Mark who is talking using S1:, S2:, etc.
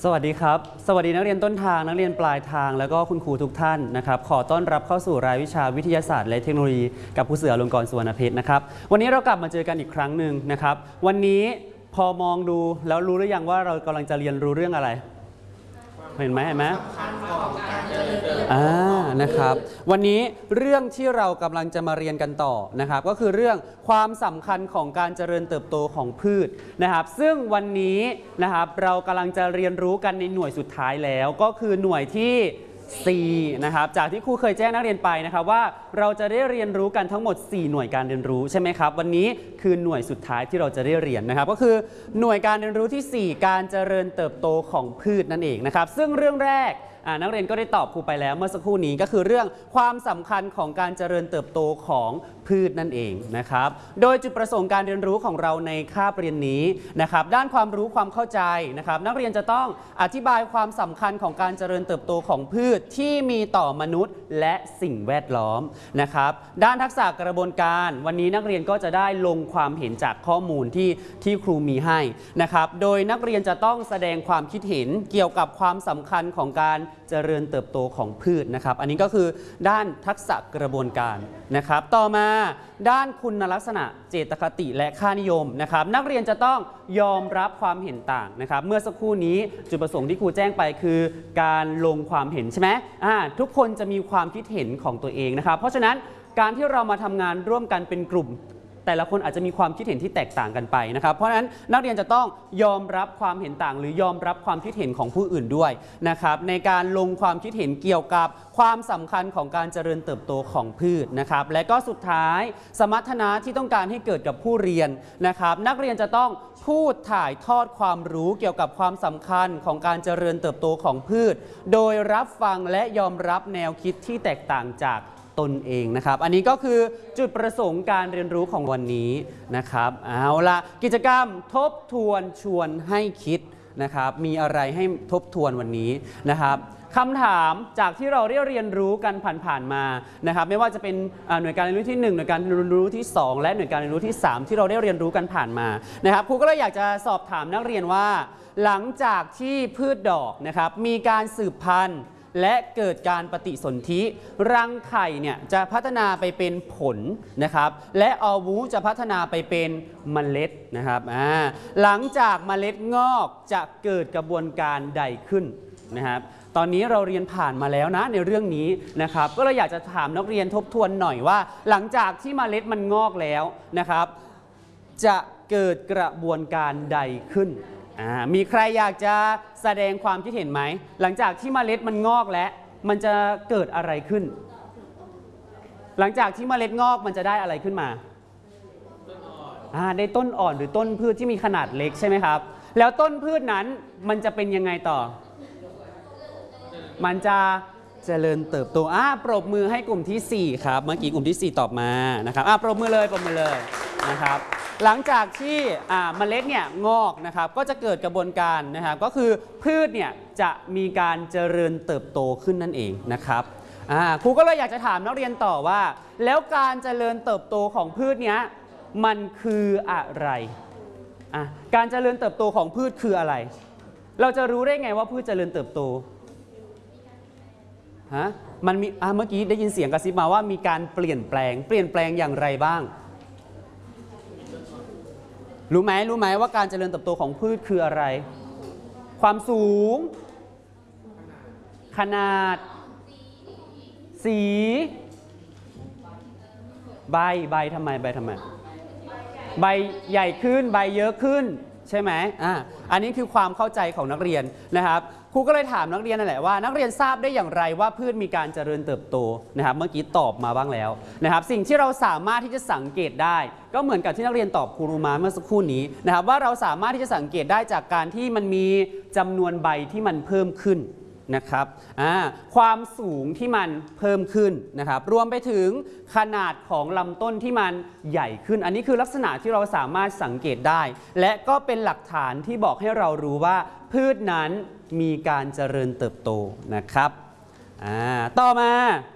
S1: สวัสดีครับสวัสดีนักเรียนต้นทางนักเรียนปลายทางแล้วก็คุณครูทุกท่านนะครับขอต้อนรับเข้าสู่รายวิชาวิทยาศาสตร์และเทคโนโลยีกับครูเสืออลงกรณ์ สุวรรณเพชรนะครับวันนี้เรากลับมาเจอกันอีกครั้งหนึ่งนะครับวันนี้พอมองดูแล้วรู้หรือยังว่าเรากำลังจะเรียนรู้เรื่องอะไรเห็นไหมนะครับวันนี้เรื่องที่เรากำลังจะมาเรียนกันต่อนะครับก็คือเรื่องความสำคัญของการเจริญเติบโตของพืชนะครับซึ่งวันนี้นะครับเรากำลังจะเรียนรู้กันในหน่วยสุดท้ายแล้วก็คือหน่วยที่4นะครับจากที่ครูเคยแจ้งนักเรียนไปนะครับว่าเราจะได้เรียนรู้กันทั้งหมด4หน่วยการเรียนรู้ใช่ไหมครับวันนี้คือหน่วยสุดท้ายที่เราจะได้เรียนนะครับก็คือหน่วยการเรียนรู้ที่4การเจริญเติบโตของพืชนั่นเองนะครับซึ่งเรื่องแรกนักเรียนก็ได้ตอบครูไปแล้วเมื่อสักครู่นี้ก็คือเรื่องความสำคัญของการเจริญเติบโตของพืชนั่นเองนะครับโดยจุดประสงค์การเรียนรู้ของเราในคาบเรียนนี้นะครับด้านความรู้ความเข้าใจนะครับนักเรียนจะต้องอธิบายความสำคัญของการเจริญเติบโตของพืชที่มีต่อมนุษย์และสิ่งแวดล้อมนะครับด้านทักษะกระบวนการวันนี้นักเรียนก็จะได้ลงความเห็นจากข้อมูลที่ครูมีให้นะครับโดยนักเรียนจะต้องแสดงความคิดเห็นเกี่ยวกับความสำคัญของการเจริญเติบโตของพืชนะครับอันนี้ก็คือด้านทักษะกระบวนการนะครับต่อมาด้านคุณลักษณะเจตคติและค่านิยมนะครับนักเรียนจะต้องยอมรับความเห็นต่างนะครับเมื่อสักครู่นี้จุดประสงค์ที่ครูแจ้งไปคือการลงความเห็นใช่ไหมทุกคนจะมีความคิดเห็นของตัวเองนะครับเพราะฉะนั้นการที่เรามาทำงานร่วมกันเป็นกลุ่มแต่ละคนอาจจะมีความคิดเห็นที่แตกต่างกันไปนะครับเพราะฉะนั้นนักเรียนจะต้องยอมรับความเห็นต่างหรือยอมรับความคิดเห็นของผู้อื่นด้วยนะครับในการลงความคิดเห็นเกี่ยวกับความสำคัญของการเจริญเติบโตของพืชนะครับและก็สุดท้ายสมรรถนะที่ต้องการให้เกิดกับผู้เรียนนะครับนักเรียนจะต้องพูดถ่ายทอดความรู้เกี่ยวกับความสำคัญของการเจริญเติบโตของพืชโดยรับฟังและยอมรับแนวคิดที่แตกต่างจากตนเองนะครับอันนี้ก็คือจุดประสงค์การเรียนรู้ของวันนี้นะครับเอาละกิจกรรมทบทวนชวนให้คิดนะครับมีอะไรให้ทบทวนวันนี้นะครับคำถามจากที่เราได้เรียนรู้กันผ่านๆมานะครับไม่ว่าจะเป็นหน่วยการเรียนรู้ที่1หน่วยการเรียนรู้ที่2และหน่วยการเรียนรู้ที่3ที่เราได้เรียนรู้กันผ่านมานะครับครูก็เลยอยากจะสอบถามนักเรียนว่าหลังจากที่พืชดอกนะครับมีการสืบพันธุ์และเกิดการปฏิสนธิรังไข่เนี่ยจะพัฒนาไปเป็นผลนะครับและอวูจะพัฒนาไปเป็นเมล็ดนะครับหลังจากเมล็ดงอกจะเกิดกระบวนการใดขึ้นนะครับตอนนี้เราเรียนผ่านมาแล้วนะในเรื่องนี้นะครับก็เลยอยากจะถามนักเรียนทบทวนหน่อยว่าหลังจากที่เมล็ดมันงอกแล้วนะครับจะเกิดกระบวนการใดขึ้นมีใครอยากจะแสดงความคิดเห็นไหมหลังจากที่เมล็ดมันงอกแล้วมันจะเกิดอะไรขึ้นหลังจากที่เมล็ดงอกมันจะได้อะไรขึ้นมาได้ต้นอ่อนหรือต้นพืชที่มีขนาดเล็กใช่ไหมครับแล้วต้นพืชนั้นมันจะเป็นยังไงต่อมันจะเจริญเติบโตปรบมือให้กลุ่มที่4ครับเมื่อกี้กลุ่มที่4ตอบมานะครับปรบมือเลยนะครับหลังจากที่เมล็ดเนี่ยงอกนะครับก็จะเกิดกระบวนการนะครับก็คือพืชเนี่ยจะมีการเจริญเติบโตขึ้นนั่นเองนะครับครูก็เลยอยากจะถามนักเรียนต่อว่าแล้วการเจริญเติบโตของพืชเนี้ยมันคืออะไรการเจริญเติบโตของพืชคืออะไรเราจะรู้ได้ไงว่าพืชเจริญเติบโตมันมีเมื่อกี้ได้ยินเสียงกระซิบมาว่ามีการเปลี่ยนแปลงอย่างไรบ้างรู้ไหมว่าการเจริญเติบโตของพืชคืออะไรความสูงขนาดสีใบทำไมใบใหญ่ขึ้นใบเยอะขึ้นใช่ไหมอันนี้คือความเข้าใจของนักเรียนนะครับครูก็เลยถามนักเรียนนั่นแหละว่านักเรียนทราบได้อย่างไรว่าพืชมีการเจริญเติบโตนะครับเมื่อกี้ตอบมาบ้างแล้วนะครับสิ่งที่เราสามารถที่จะสังเกตได้ก็เหมือนกับที่นักเรียนตอบครูมาเมื่อสักครู่นี้นะครับว่าเราสามารถที่จะสังเกตได้จากการที่มันมีจำนวนใบที่มันเพิ่มขึ้นนะครับความสูงที่มันเพิ่มขึ้นนะครับรวมไปถึงขนาดของลำต้นที่มันใหญ่ขึ้นอันนี้คือลักษณะที่เราสามารถสังเกตได้และก็เป็นหลักฐานที่บอกให้เรารู้ว่าพืชนั้นมีการเจริญเติบโตนะครับต่อมา